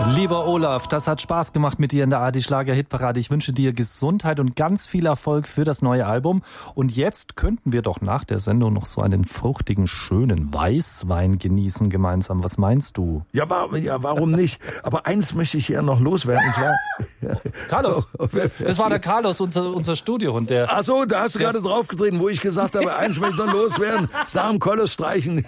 Lieber Olaf, das hat Spaß gemacht mit dir in der ARD Schlager Hitparade. Ich wünsche dir Gesundheit und ganz viel Erfolg für das neue Album. Und jetzt könnten wir doch nach der Sendung noch so einen fruchtigen, schönen Weißwein genießen gemeinsam. Was meinst du? Ja, warum nicht? Aber eins möchte ich ja noch loswerden. Und zwar Carlos. Das war der Carlos, unser Studiohund. Ach so, da hast du gerade draufgetreten, wo ich gesagt habe, eins möchte ich noch loswerden. Sam Kolles streichen.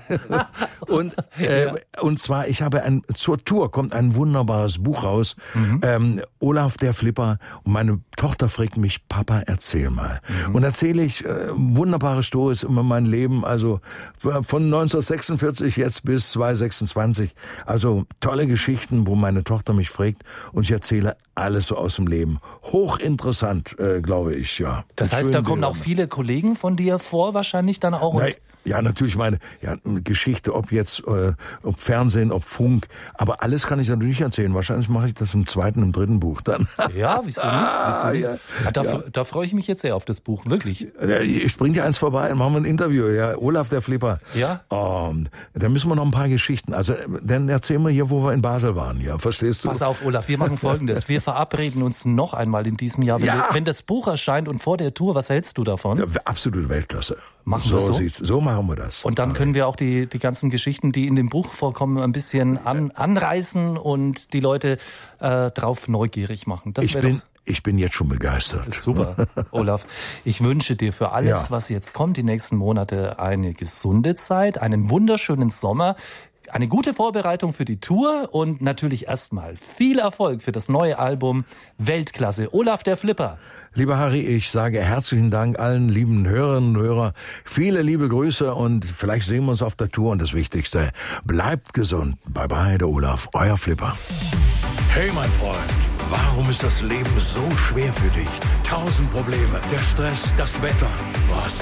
Und zwar, ich habe zur Tour kommt ein wunderbares Buch raus. Olaf der Flipper. Und meine Tochter fragt mich, Papa, erzähl mal. Und erzähle ich wunderbare Stories über mein Leben. Also von 1946 jetzt bis 2026. Also tolle Geschichten, wo meine Tochter mich fragt. Und ich erzähle alles so aus dem Leben. Hochinteressant, glaube ich, ja. Das heißt, da kommen auch viele Kollegen von dir vor, wahrscheinlich dann auch? Ja, natürlich meine Geschichte, ob jetzt ob Fernsehen, ob Funk, aber alles kann ich natürlich nicht erzählen. Wahrscheinlich mache ich das im 2., im 3. Buch dann. Ja, wieso nicht? Da freue ich mich jetzt sehr auf das Buch, wirklich. Ich bring dir eins vorbei, machen wir ein Interview, ja, Olaf der Flipper. Ja. Da müssen wir noch ein paar Geschichten, also dann erzählen wir hier, wo wir in Basel waren, ja, verstehst du? Pass auf, Olaf, wir machen Folgendes, wir verabreden uns noch einmal in diesem Jahr, wenn das Buch erscheint und vor der Tour, was hältst du davon? Ja, absolute Weltklasse. Machen wir so? So machen wir das. Und dann können wir auch die ganzen Geschichten, die in dem Buch vorkommen, ein bisschen anreißen und die Leute drauf neugierig machen. Ich bin jetzt schon begeistert. Das ist super, Olaf. Ich wünsche dir für alles, was jetzt kommt, die nächsten Monate, eine gesunde Zeit, einen wunderschönen Sommer, eine gute Vorbereitung für die Tour und natürlich erstmal viel Erfolg für das neue Album Weltklasse. Olaf der Flipper. Lieber Harry, ich sage herzlichen Dank allen lieben Hörerinnen und Hörern. Viele liebe Grüße und vielleicht sehen wir uns auf der Tour. Und das Wichtigste, bleibt gesund. Bye bye, der Olaf, euer Flipper. Hey mein Freund, warum ist das Leben so schwer für dich? 1000 Probleme, der Stress, das Wetter. Was